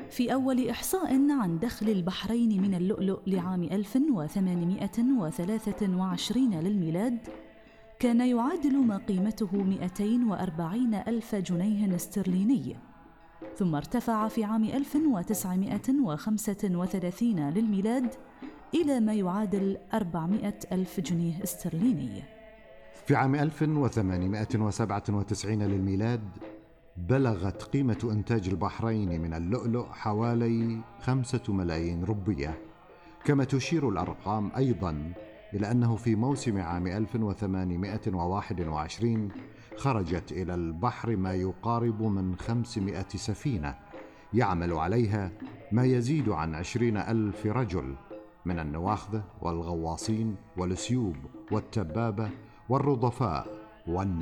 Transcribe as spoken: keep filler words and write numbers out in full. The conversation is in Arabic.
في أول إحصاء عن دخل البحرين من اللؤلؤ لعام ألف وثمانمائة وثلاثة وعشرين للميلاد كان يعادل ما قيمته مئتين وأربعين ألف جنيه استرليني، ثم ارتفع في عام ألف وتسعمائة وخمسة وثلاثين للميلاد إلى ما يعادل أربعمائة ألف جنيه استرليني. في عام ألف وثمانمائة وسبعة وتسعين للميلاد بلغت قيمة إنتاج البحرين من اللؤلؤ حوالي خمسة ملايين روبية. كما تشير الأرقام أيضاً إلى أنه في موسم عام ألف وثمانمائة وواحد وعشرين خرجت إلى البحر ما يقارب من خمسمائة سفينة يعمل عليها ما يزيد عن عشرين ألف رجل من النواخذة والغواصين والسيوب والتبابة والرضفاء والناس.